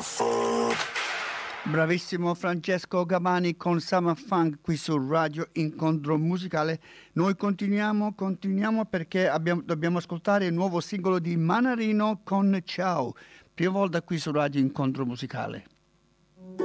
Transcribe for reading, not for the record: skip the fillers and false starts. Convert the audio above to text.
Bravissimo Francesco Gavani con Summer Funk qui su Radio Incontro Musicale. Noi continuiamo perché dobbiamo ascoltare il nuovo singolo di Manarino con Ciao, più volte qui su Radio Incontro Musicale.